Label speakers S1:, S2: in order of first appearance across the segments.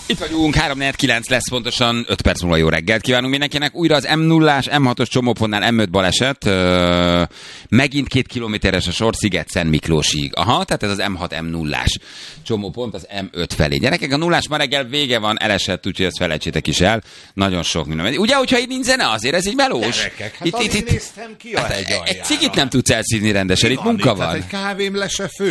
S1: Itt vagyunk, 3-4-9 lesz pontosan, 5 perc múlva jó reggelt kívánunk mindenkinek. Újra az M0-ás, M6-os csomópontnál M5 baleset, megint 2 kilométeres a sor Sziget-Szent Miklósig. Aha, tehát ez az M6 M0-ás csomópont az M5 felé. Gyerekek, a nullás ma reggel vége van, elesett, úgyhogy ezt felejtsétek is el. Nagyon sok minden. Ugye, hogyha itt nincs zene, azért ez így melós.
S2: Gyerekek, hát itt néztem ki a hegyaljára.
S1: Egy cigit nem tudsz elszívni rendesen, itt munka van.
S2: Egy kávém le se fő.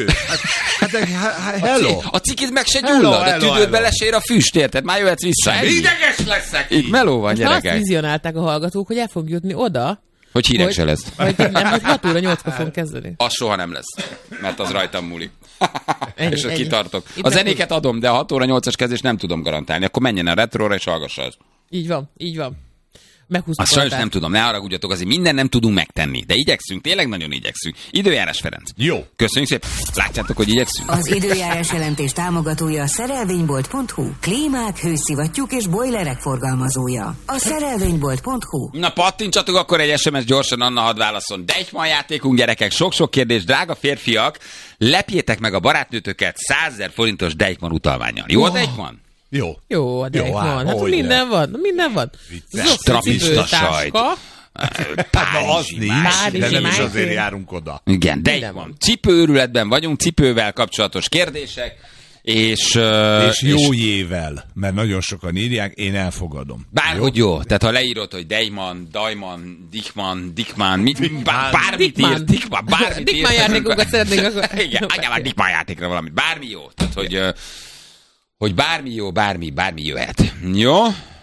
S2: Hello.
S1: A cigit meg se gyullad, a tüdődbe lesér a füst, érted? Már jöhetsz vissza.
S2: Ideges leszek.
S1: Itt meló van, gyerekek.
S3: Azt vizionálták a hallgatók, hogy el fog jutni oda,
S1: hogy hírek se lesz.
S3: Hogy nem, hogy 6 óra 8-kor fogunk kezdeni.
S1: Az soha nem lesz, mert az rajtam múlik.
S3: Ennyi,
S1: És ott kitartok.
S3: Itt
S1: A zenéket adom, de a 6 óra 8-as kezdést nem tudom garantálni. Akkor menjen a retróra és hallgassa azt.
S3: Így van, így van. Meghúztuk.
S1: Azt sajnos nem tudom, ne haragudjatok, azért minden nem tudunk megtenni. De igyekszünk, tényleg nagyon igyekszünk. Időjárás Ferenc.
S2: Jó.
S1: Köszönjük szépen. Látjátok, hogy igyekszünk?
S4: Az időjárás jelentés támogatója a szerelvénybolt.hu. Klímák, hőszivattyúk és bojlerek forgalmazója. A szerelvénybolt.hu.
S1: Na pattintsatok akkor egy SMS gyorsan, Anna hadd válaszol. Deichmann játékunk, gyerekek, sok-sok kérdés, drága férfiak, lepjétek meg a barátnőtöket 100 000 forintos Deichmann utalvánnyal. Jó a Deichmann?
S2: Jó.
S3: Jó, a Deichmann. Hát minden van, minden van.
S1: Strapista sajt.
S2: Az nincs, de nem is azért járunk oda.
S1: Igen, Deichmann. Cipőőrületben vagyunk, cipővel kapcsolatos kérdések, és
S2: jó jével, mert nagyon sokan írják, én elfogadom.
S1: Bárhogy jó. Tehát ha leírod, hogy Deichmann, Daimann, Dickmann, bármit írsz,
S3: Dickmann játékokat szeretnénk akkor.
S1: Igen, adjál már Dickmann játékra valamit. Bármi jó. Tehát, hogy bármi jó, bármi jöhet. Jó?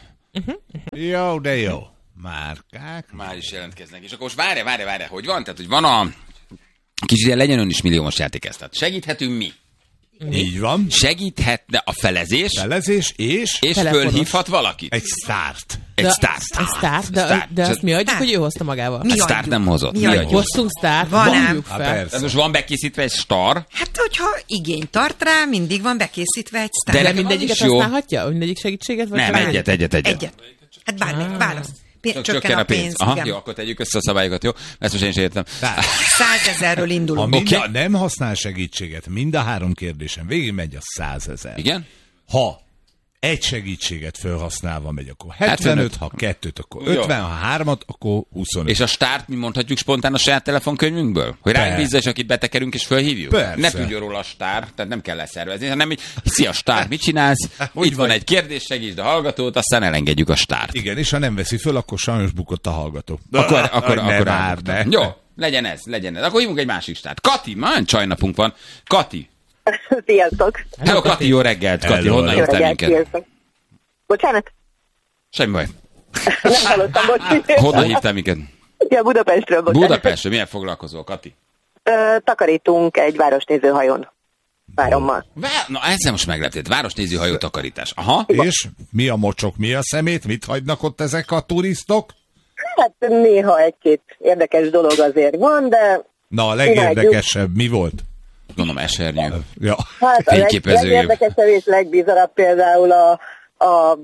S2: Jó, de jó. Márkák.
S1: Már is jelentkeznek. És akkor most várj, hogy van? Tehát, hogy van a kicsit ilyen legyen ön is milliómos játék. Tehát segíthetünk mi?
S2: Így van.
S1: Segíthetne a felezés
S2: és
S1: fölhívhat valakit.
S2: Egy sztárt.
S1: Egy sztárt.
S3: De azt mi adjuk, hogy ő hozta magával?
S1: A sztárt nem hozott. Mi adjuk?
S3: Hoztunk sztárt, vonjuk fel.
S1: Tehát most van bekészítve egy sztar.
S5: Hát, hogyha igény tart rá, mindig van bekészítve egy sztár.
S3: De mindegyiket használhatja? Mindegyik segítséget? Vagy
S1: nem, egyet.
S5: Hát bármi, válasz.
S1: Csökken a pénz. Aha, jó, akkor tegyük össze a szabályokat, jó? Ezt most én is értem.
S5: 100 000-ről indulunk.
S2: Ha nem használ segítséget, mind a 3 kérdésen végigmegy a 100 000.
S1: Igen?
S2: Ha egy segítséget felhasználva megy, akkor 75, ha 2-t, akkor 50, ha 3-at, akkor 25.
S1: És a stárt mi mondhatjuk spontán a saját telefonkönyvünkből? Hogy ránk bízza, és akit betekerünk és fölhívjuk?
S2: Persze.
S1: Ne tudjon róla a stár, tehát nem kell leszervezni, hanem így, szia stár, mit csinálsz? Itt van egy kérdés, segítsd a hallgatót, aztán elengedjük a stárt.
S2: Igen, és ha nem veszi föl, akkor sajnos bukott a hallgató.
S1: Akkor jó, legyen ez. Akkor hívunk egy másik stárt. Kati, már olyan csajnapunk van. Kati.
S6: Sziasztok!
S1: Hello, Kati, jó reggelt. Kati, honnan hívtál minket?
S6: Bocsánat?
S1: Semmi baj.
S6: Nem hallottam, bocs.
S1: Honnan hívtál minket?
S6: Ja, Budapestről, bocsánat.
S1: Budapestről, milyen foglalkozol, Kati?
S6: Takarítunk egy városnézőhajón. Várommal.
S1: Na, ezzel most megleptél. Városnézőhajó takarítás. Aha.
S2: És mi a mocsok, mi a szemét? Mit hagynak ott ezek a turistok?
S6: Hát néha egy-két érdekes dolog azért van, de...
S2: Na, a legérdekesebb mi volt?
S1: Gondolom, esernyő.
S2: Ja.
S6: Hát a legérdekesebb és legbizarabb például a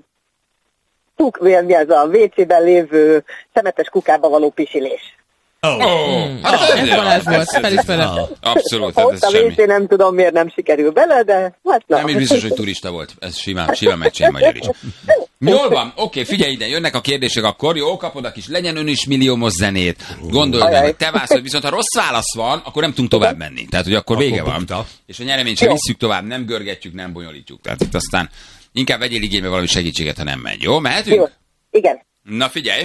S6: WC-ben lévő szemetes kukába való pisilés.
S3: Ez Balázs volt, felismerem.
S1: Abszolút,
S6: ott
S1: ez
S6: a
S1: semmi.
S6: WC nem tudom miért nem sikerül bele, de hát
S1: nem is biztos, hogy turista volt. Ez simán megcsinál magyar is. Jól van, oké, figyelj ide, jönnek a kérdések akkor, jó, kapod a kis legyen ön is milliómos zenét. Gondolj meg, hogy te válaszol, viszont ha rossz válasz van, akkor nem tudunk tovább menni. Tehát, hogy akkor vége van. És a nyereményt sem visszük tovább, nem görgetjük, nem bonyolítjuk. Tehát itt aztán inkább vegyél igénybe valami segítséget, ha nem megy. Jó, mehetünk?
S6: Jó, igen.
S1: Na figyelj!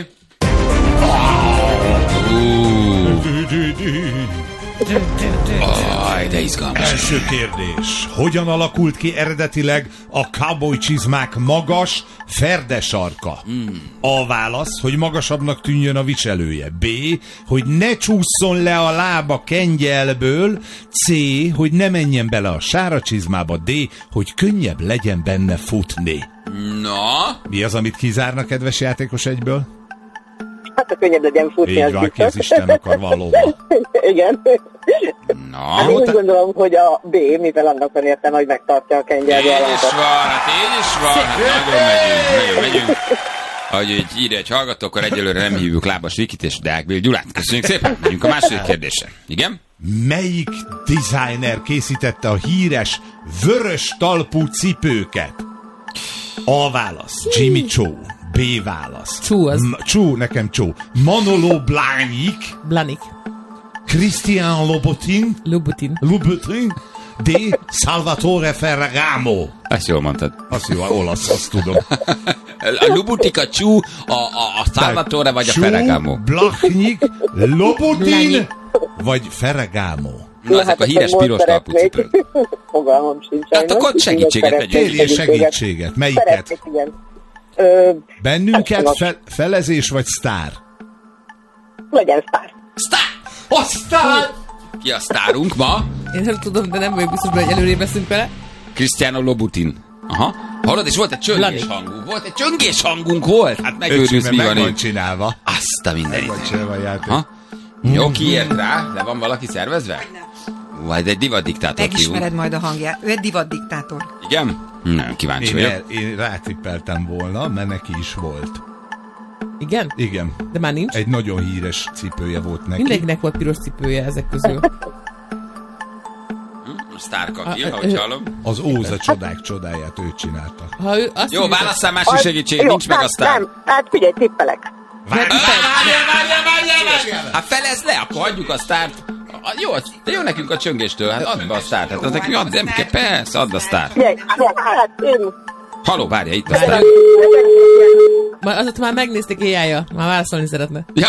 S1: De izgalmas.
S2: Első kérdés. Hogyan alakult ki eredetileg a cowboy csizmák magas ferdesarka? A válasz, hogy magasabbnak tűnjön a viselője. B, hogy ne csúszson le a lába kengyelből. C, hogy ne menjen bele a sára csizmába. D, hogy könnyebb legyen benne futni.
S1: Na?
S2: Mi az, amit kizárna, kedves játékos egyből?
S6: Hát a könnyebb legyen futni.
S2: Így van, ki az Isten akar valóban.
S6: Igen.
S1: Na?
S6: Hát én úgy gondolom, hogy a B, mivel annak van értelme, hogy megtartja a kengyelbe a lábat.
S1: Így is van, nagyon megyünk. Ahogy írja egy hallgató, akkor egyelőre nem hívjuk Lábas Vikit és Deák Bél Gyulát. Köszönjük szépen, megyünk a második kérdésre. Igen?
S2: Melyik designer készítette a híres vörös talpú cipőket? A válasz, Jimmy Cho. B válasz.
S3: Chu az.
S2: Chu, nekem Cho. Manolo Blahnik.
S3: Blanik.
S2: Christian Louboutin.
S3: Louboutin.
S2: D. Salvatore Ferragamo.
S1: Ezt jól mondtad.
S2: Azt jó, olasz, azt tudom.
S1: A Louboutin, a Chu, a Salvatore vagy a Ferragamo?
S2: Blahnik, Louboutin vagy Ferragamo.
S1: Na, ezek a híres piros talpucipők.
S6: Fogalmam sincs.
S1: Hát akkor segítséget vegyünk.
S2: Kérjél segítséget. Melyiket?
S6: Szeretnék, igen.
S2: Bennünket felezés vagy sztár?
S6: Legyen sztár.
S1: Sztár!
S2: A sztár!
S1: Ki a sztárunk ma?
S3: Én nem tudom, de nem vagyok biztos, hogy előrébb veszünk vele.
S1: Cristiano Louboutin. Aha. Hallod, és volt egy csöngés hangunk. Volt egy csöngés hangunk volt. Hát megőrülsz, mi van
S2: meg van
S1: itt.
S2: csinálva.
S1: Azt a mindenit.
S2: Meg van csinálva a játék.
S1: Ha? Jó, kiért rá? De van valaki szervezve? Vagy egy divatdiktátor
S5: Megismered majd a hangját. Ő egy divatdiktátor.
S1: Igen? Nem, kíváncsi vagyok.
S2: Én rátippeltem volna, mert neki is volt.
S3: Igen?
S2: Igen.
S3: De már nincs?
S2: Egy nagyon híres cipője volt neki.
S3: Mindenkinek volt piros cipője ezek közül.
S1: Sztárkaki, ahogy hallom.
S2: Az Óza csodák csodáját ő csinálta.
S1: Jó, válasszál másik segítség, nincs meg a sztár.
S6: Nem, hát figyelj, tippelek.
S1: Várjál! Hát felezd le, akkor hagyjuk a sztárt. Jó nekünk a csöngéstől, hát add be a sztárt. Hát az nekünk add, nem kell, persze, add a sztárt.
S6: Figyelj, hát én...
S1: Haló, várja, itt a sztárt.
S3: Azóta már megnézték AI-ja, már válaszolni szeretne.
S1: Ja.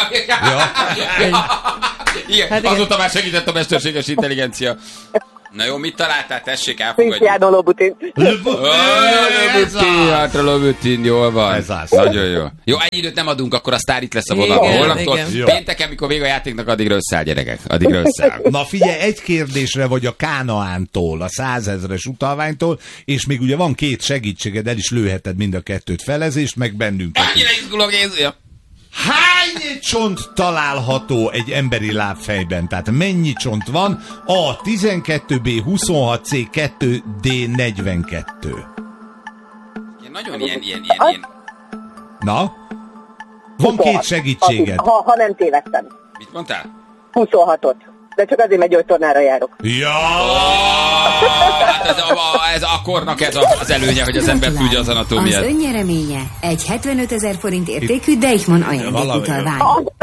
S1: Igen,
S3: Hát
S1: azóta már segített a mesterséges intelligencia. Na jó, mit találtál? Tessék, elfogadjuk.
S6: Cristiano Louboutin.
S1: Louboutin, jól van.
S2: Ez az.
S1: Nagyon jó. Jó, ennyi időt nem adunk, akkor a sztár itt lesz a vonalban.
S3: Igen,
S1: Holnaptól.
S3: igen.
S1: Pénteken, mikor vége a játéknak, addigra összeáll, gyerekek. Addigra összeáll.
S2: Na figyelj, egy kérdésre vagy a Kánaántól, a 100 000-es utalványtól, és még ugye van 2 segítséged, el is lőheted mind a 2 felezést, meg bennünket.
S1: Annyira izgulok, Jézuja.
S2: Hány csont található egy emberi lábfejben? Tehát mennyi csont van? A 12, B 26, C 2, D 42.
S1: Nagyon ilyen.
S2: Na? Van 2 segítséged.
S6: Ha nem tévedtem.
S1: Mit mondtál?
S6: 26-ot. De csak azért, mert gyógytornára járok.
S2: Ja!
S1: Hát ez a kornak ez az előnye, hogy az ember tudja az anatómiát.
S4: Az önnyereménye egy 75 000 forint értékű Deichmann ajándékutalvány.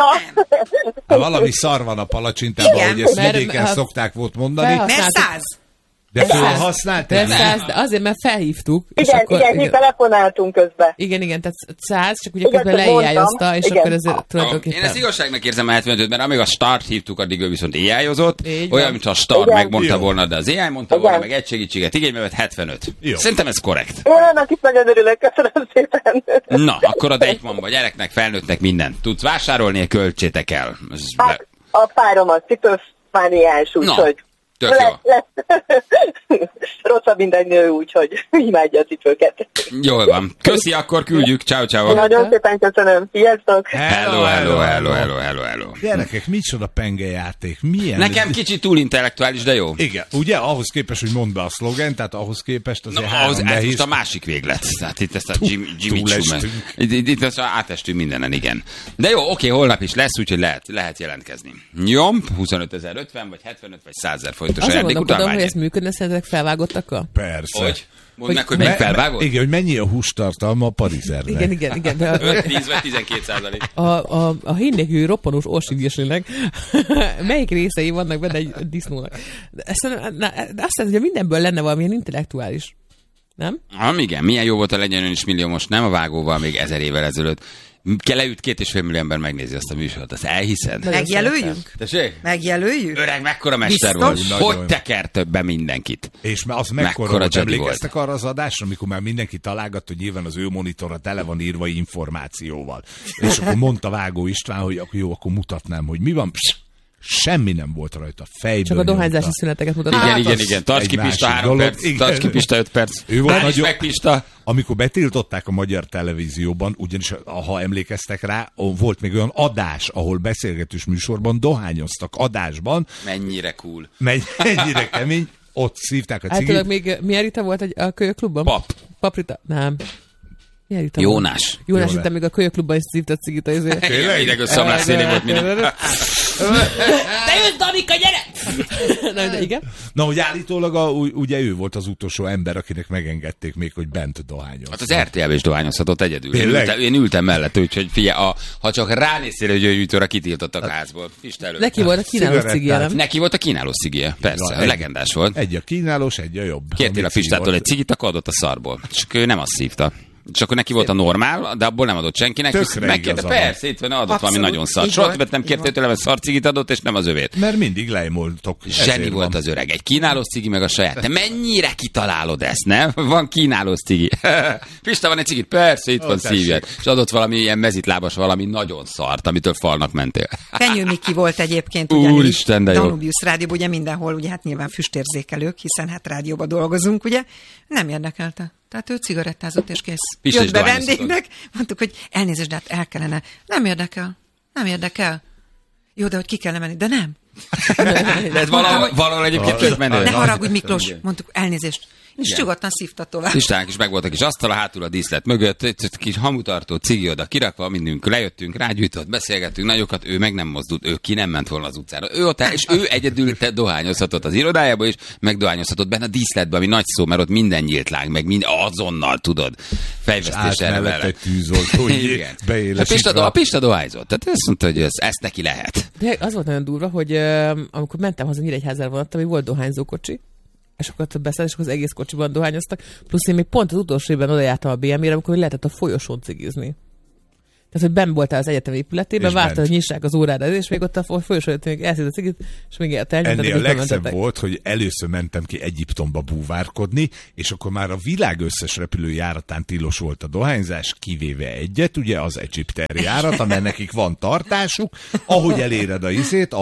S2: Hát valami szar van a palacsintában,
S5: Igen,
S2: hogy ezt
S3: mert
S2: vidéken szokták volt mondani.
S5: Mert 100.
S2: De felhasználtál?
S3: De azért, mert felhívtuk. És
S6: Igen,
S3: akkor,
S6: mi telefonáltunk közben.
S3: Igen, tehát 100, csak ugye
S6: Igen,
S3: közben
S6: csak mondtam.
S3: leíjájozta, és
S6: Igen.
S3: akkor ezért
S1: Én
S3: tulajdonképpen...
S1: ezt igazságnak érzem a 75-öt, mert amíg a start hívtuk, addig ő viszont AI-ozott.
S3: Így
S1: Olyan,
S3: van.
S1: mint a start
S6: Igen.
S1: megmondta
S2: Jó.
S1: volna, de az AI mondta
S6: Igen.
S1: volna, meg egy segítséget igénybe vett 75.
S2: Jó.
S1: Szerintem ez korrekt.
S6: Én annak is nagyon örülök, köszönöm szépen.
S1: Na, akkor a Deichmannba gyereknek, felnőttnek mindent. Tudsz vásárolni, költsétek el. Ez
S6: Hát a párom a cipőfániás, úgyhogy...
S1: tök jó.
S6: Rosszabb minden nő, úgyhogy imádja a cipőket.
S1: Jól van. Köszi, akkor küldjük. Ciao, ciao.
S6: Nagyon szépen köszönöm. Sziasztok!
S1: Hello.
S2: Gyerekek, micsoda pengejáték. Milyen?
S1: Nekem kicsit túl intellektuális, de jó.
S2: Igen, ugye? Ahhoz képest, hogy mondd be a szlogent, tehát ahhoz képest azért
S1: Na,
S2: három
S1: ez
S2: nehéz.
S1: most a másik véglet. Tehát itt ezt a Jimmy
S2: túlestünk.
S1: Choo. Itt ezt átestünk mindenen, igen. De jó, oké, holnap is lesz, úgyhogy lehet jelentkezni. Jó, 25 050, vagy 75, vagy 100 000 forintos
S3: Azon gondolkodom, hogy
S1: ajándékutalvány.
S3: ez működne szerintetek felvágottakkal?
S2: Persze.
S1: Hogy? Mondd meg, hogy melyik felvágott?
S2: Igen, hogy mennyi a hústartalma a parizernek.
S3: Igen. De
S1: 5-10 vagy 12%.
S3: a hínnélkül roppanós orsigéslének melyik részei vannak benne egy disznónak? De azt hiszem, hogy mindenből lenne valamilyen intellektuális. Nem?
S1: Igen, milyen jó volt a Legyen Ön is millió most, nem a vágóval még 1000 évvel ezelőtt. Leült 2,5 millió ember megnézi azt a műsort, azt elhiszed?
S5: Megjelöljük?
S1: Tessék?
S5: Megjelöljük?
S1: Öreg, mekkora mester
S5: Biztos?
S1: volt. Hogy tekert be mindenkit.
S2: És az
S1: Mekkora
S2: mekkora volt,
S1: Jedi
S2: emlékeztek arra az adásra, amikor már mindenki találgatta, hogy nyilván az ő monitora tele van írva információval. És akkor mondta Vágó István, hogy akkor jó, akkor mutatnám, hogy mi van. Psz, semmi nem volt rajta, fejből
S3: Csak a dohányzási
S2: nyomta.
S3: szüneteket mutatnak.
S1: Igen. Tarts
S2: egy
S1: ki, Pista,
S2: másik
S1: 3
S2: dolog.
S1: perc.
S2: Igen.
S1: Tarts ki, Pista, 5 perc.
S2: Ő volt
S1: Állj is
S2: nagyon-
S1: meg, Pista.
S2: Amikor betiltották a magyar televízióban, ugyanis ha emlékeztek rá, volt még olyan adás, ahol beszélgetős műsorban dohányoztak adásban,
S1: Mennyire cool.
S2: mennyire kemény, ott szívták a
S3: Hát tudod,
S2: cigit.
S3: még milyen Rita volt a kölyöklubban?
S1: Pap.
S3: Paprita? Nem. Milyen Rita
S1: Jónás.
S3: Jónás
S2: Jó
S3: itt még a kölyöklubban is szívta a cigit.
S1: Tényleg? Idegösszamlás szélén volt minden.
S3: De jössz, Danika, gyere! Na, de igen.
S2: Na, hogy állítólag ugye ő volt az utolsó ember, akinek megengedték még, hogy bent dohányoz.
S1: Hát az RTL-ben is dohányozhatott egyedül.
S2: Tényleg?
S1: Én ültem mellett, úgyhogy figyelj, ha csak ránéztél, hogy gyógyítőre kitiltottak a házból. Fistelő.
S3: Neki volt a kínáló cigije, nem?
S1: Neki volt a kínáló cigije, persze, legendás volt.
S2: Egy a kínálós, egy a jobb.
S1: Kértél a Fistától egy cigit, akkor adott a szarból. Csak ő nem azt szívta. És akkor neki volt a normál, de abból nem adott senkinek. Megkérte, persze, itt van, adott valami nagyon szar. Soha többet nem kértél tőlem, hogy szarcigit adott, és nem az övét.
S2: Mert mindig lejmoltok.
S1: Zseni volt az öreg. Egy kínálós cigi, meg a saját. Te mennyire kitalálod ezt, nem? Van kínálós cigi. Pista, van egy cigit? Persze, itt van, szívjad. És adott valami ilyen mezitlábas, valami nagyon szart, amitől falnak mentél.
S5: Fenyő Miki volt egyébként,
S1: Úristen, de jó.
S5: Danubius rádióban, ugye mindenhol, ugye hát nyilván füstérzékelők, hiszen hát rádióban dolgozunk, ugye. Nem érdekelte. Tehát ő cigarettázott és kész.
S1: Pista
S5: Jött be vendégnek, mondtuk, hogy elnézést, de hát el kellene. Nem érdekel. Jó, de hogy ki kellene menni, de nem.
S1: De valahol egyébként tök menő.
S5: Ne haragudj, Miklós, mondtuk, elnézést. És nyugodtan szívta tovább.
S1: Listánk is megvolt a kis asztala hátul a díszlet mögött, egy kis hamutartó, cigi oda kirakva, mindünk lejöttünk, rágyújtott, beszélgettünk nagyokat, ő meg nem mozdult, ő ki nem ment volna az utcára. Ő ott és ő egyedül dohányozhatott az irodájába is, meg dohányozhatott benne a díszletbe, ami nagy szó, mert ott minden nyílt láng, meg azonnal tudod. Fejvesztés erre vele.
S2: Egy tűzoltó, hogy
S1: a Pista dohányzott, tehát azt mondta, hogy ezt neki lehet.
S3: De az volt nagyon durva, hogy amikor mentem haza Nyíregyházára vonattal, hogy volt dohányzókocsi, és akkor beszállt, és akkor az egész kocsiban dohányoztak. Plusz én még pont az utolsó évben odajártam a BM-re, amikor lehetett a folyosón cigizni. Tehát, hogy benn voltál az egyetem épületében, vártad, hogy nyissák az órára, és még ott a folyosón még elszírt a cigit, és még elnyomtad.
S2: Ennél a legszebb volt, hogy először mentem ki Egyiptomba búvárkodni, és akkor már a világ összes repülőjáratán tilos volt a dohányzás, kivéve egyet, ugye az Egyipter járat, amely nekik van tartásuk, ahogy eléred a izét,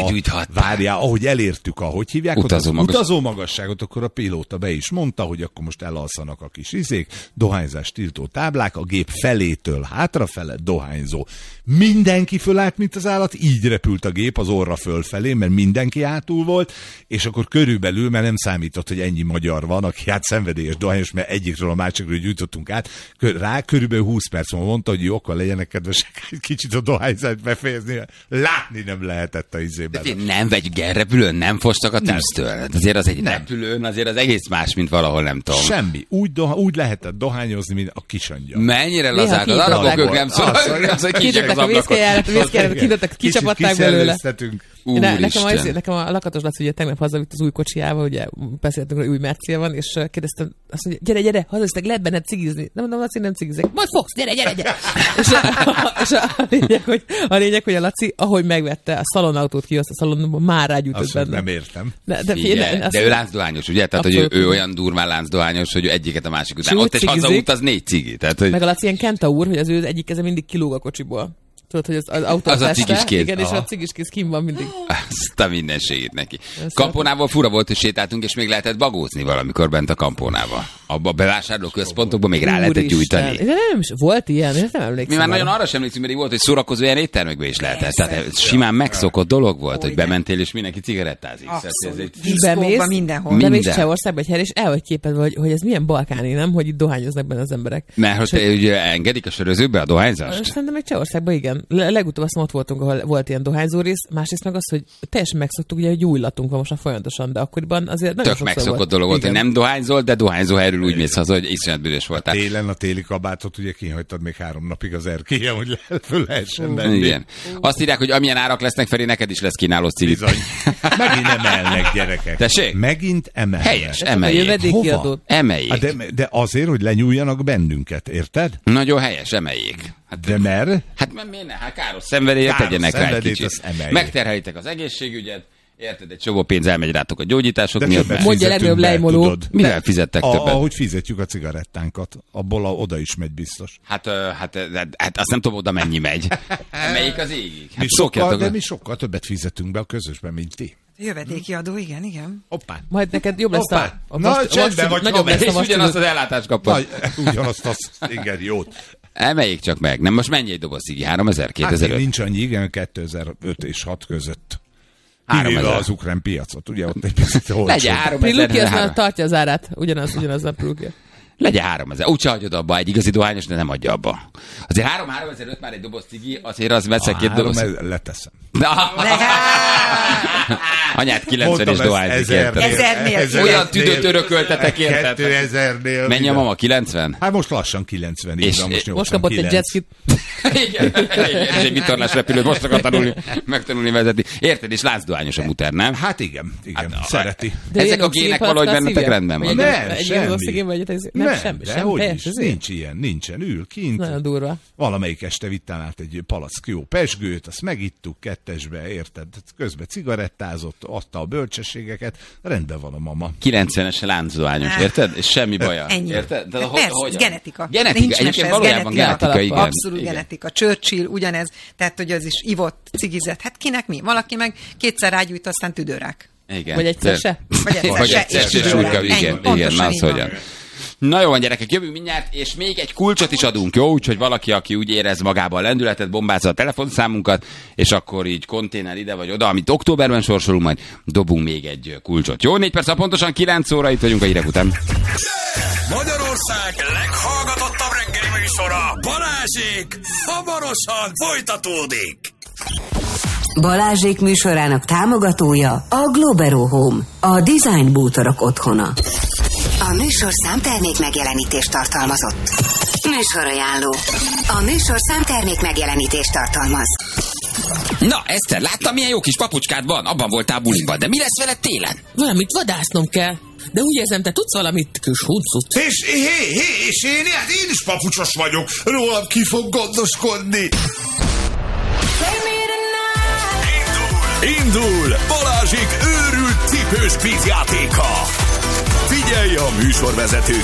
S2: ahogy elértük, ahogy hívják, utazó magasságot, akkor a pilóta be is mondta, hogy akkor most elalszanak a kis izék, dohányzás tiltó táblák, a gép felétől hátrafele, dohányzó. Mindenki fölállt, mint az állat, így repült a gép az orra fölfelé, mert mindenki hátul volt, és akkor körülbelül, mert nem számított, hogy ennyi magyar van, aki hát szenvedélyes dohányos, mert egyikről a másikról gyújtottunk át, rá körülbelül 20 perc múlva mondta, hogy jó, akkor legyenek kedvesek, egy kicsit a dohányzást befejezni, látni nem lehetett a izében.
S1: Nem, vagy repülőn nem fostak a tűztől. Azért az egy repülőn, azért az egész más, mint valahol, nem tudom.
S2: Semmi. Úgy lehetett dohányozni, mint a kisangyal.
S1: Mennyire lazák az arabok, ők nem
S3: Kicsapták a vészkejárat, kicsapatták belőle. Nekem a Lakatos Laci ugye tegnap hazavitt az új kocsiával, ugye beszéltünk, hogy új Mercia van, és kérdeztem, azt mondja, gyere, hazavisztek, lehet benned cigizni. Nem mondom, Laci, nem cigizek. Majd fogsz, gyere. És a lényeg, hogy a Laci, ahogy megvette a szalonautót, kihozta a szalonban, már rágyújtott benne.
S2: Nem értem.
S1: De ő láncdohányos, ugye? Tehát, hogy ő olyan durván láncdohányos, hogy egyiket a másik után. Ott egy hazaút, az 4 cigi.
S3: Meg a Laci ilyen kentaur, hogy az ő egyik keze mindig kilóg a kocsiból. Tudod, hogy az autó
S1: az a cigis kéz.
S3: Igen, és a cigis kéz kim van mindig.
S1: Azt a mindenségét neki. Kampónával fura volt, hogy sétáltunk, és még lehetett bagózni valamikor bent a Kampónával. Abba a bevásárlóközpontokban még rá lehetett gyújtani.
S3: De nem is volt ilyen, én nem emlékszem.
S1: Mi már nagyon arra sem emlékszünk, mert volt, hogy szórakozó ilyen éttermekbe is lehetett. Tehát simán megszokott dolog volt, hogy bementél, és mindenki cigarettázik.
S5: Diszkóban, mindenhol.
S3: De még Csehországban egy hely, és el vagy képedve, hogy ez milyen balkáni, nem? Hogy itt dohányoznak benne az emberek.
S1: Mert hogy ugye engedik a sörözőbe a dohányzást?
S3: Szerintem még Csehországban igen. Legutóbb azt ott voltunk, ahol volt ilyen dohányzó rész, másrészt meg az, hogy teljesen megszoktuk, ugye, hogy új latunk van most folyamatosan, de akkoriban azért nagyon
S1: tök megszokott dolog volt, hogy nem dohányzol, de dohányzó helyről úgy mész haza, hogy iszonyat büdös voltál.
S2: Télen a téli kabátot ugye kihagytad még 3 napig az erkélyen, hogy föl lehessen venni.
S1: Igen. Azt írják, hogy amilyen árak lesznek, Feri, neked is lesz kínálós cigi.
S2: Megint emelnek, gyerekek.
S1: Tessék?
S2: Megint emelnek.
S1: Helyes, emeljék.
S2: Hova?
S1: Emeljék.
S2: De azért, hogy lenyúljanak bennünket, érted?
S1: Nagyon helyes, emeljék.
S2: De mert?
S1: Hát miért ne? Hát káros szenvedélyet tegyenek rá egy kicsit. Megterhelitek az egészségügyet, érted, egy csomó pénz elmegy rátok a gyógyítások miatt.
S3: Mondja legnagyobb lejmoló.
S1: Mivel fizettek többet?
S2: Ahogy fizetjük a cigarettánkat, abból oda is megy biztos.
S1: Hát azt nem tudom, oda mennyi megy. Emeljék az égig.
S2: De mi sokkal többet fizetünk be a közösbe, mint ti.
S5: Jövedéki adó, igen.
S2: Hoppá.
S3: Majd neked jobb lesz a
S2: csendben vagy,
S3: nagyobb lesz a
S1: ugyanazt az ellátást kapod.
S2: Ugyanazt igen, jót.
S1: Emeljék csak meg. Nem, most mennyi egy doboz cigi? 3000, 2005?
S2: Hát nincs annyi, igen, 2005 és 6 között.
S1: 3000.
S2: Az ukrán piacot, ugye ott egy picit olcsó.
S1: Legyen 3000.
S3: Priluki az tartja az árát, ugyanaz a Priluki.
S1: Legyen 3000. Úgyse hagyod abba egy igazi dohányos, de nem adja abba. Azért 3005 már egy doboz cigi, azért az veszek két doboz.
S2: Leteszem.
S1: Anyád 90 és dohányzik, érted?
S5: 1000-nél.
S1: Olyan tüdőt örököltetek, érted?
S2: 2000-nél.
S1: Mennyi a mama? 90?
S2: Hát most lassan 90. És
S3: most kapott egy jetskit.
S1: Igen, egy vitorlás repülőt most akar megtanulni vezetni. Érted? És láncdohányos a muter, nem?
S2: Hát igen. Szereti.
S1: De ezek a gének valahogy bennetek rendben van.
S2: Nem,
S3: semmi.
S2: Nincs ilyen, nincsen. Ül kint.
S3: Nagyon durva.
S2: Valamelyik este vittem át egy palack jó pesgőt, azt megittuk kettesbe, érted? Közben cigarettázott, adta a bölcsességeket, rendben van a mama.
S1: 90-es láncdohányos, érted? És semmi baja.
S5: Ennyi.
S1: Érted? De
S5: persze, genetika.
S1: Genetika, egyébként valójában genetika, igen.
S5: Abszolút genetika. Churchill ugyanez, tehát hogy az is ivott, cigizett. Hát kinek mi? Valaki meg kétszer rágyújt, aztán tüdőrák.
S1: Igen.
S3: Vagy egyszer se.
S5: Vagy egyszer
S1: se. Igen, na az hogyan. Na jó van, gyerekek, jövünk mindjárt, és még egy kulcsot is adunk, jó? Úgyhogy valaki, aki úgy érez magában a lendületet, bombázza a telefonszámunkat, és akkor így konténer ide vagy oda, amit októberben sorsolunk, majd dobunk még egy kulcsot. Jó, 4 perc, pontosan 9 óra, itt vagyunk a hírek után.
S7: Magyarország leghallgatottabb reggeli műsora, Balázsék, hamarosan folytatódik.
S4: Balázsék műsorának támogatója a Globero Home, a design bútorok otthona. A műsorszám termék megjelenítést tartalmazott. Műsorajánló. A műsorszám termék megjelenítést tartalmaz.
S1: Na, Eszter, láttam, milyen jó kis papucskád van? Abban voltál buliban, de mi lesz veled télen?
S3: Valamit vadásznom kell. De úgy érzem, te tudsz valamit, kis huncut.
S7: És én is papucsos vagyok. Rólam ki fog gondoskodni. Indul Balázsék őrült cipős kvízjátéka. Figyelj a műsorvezető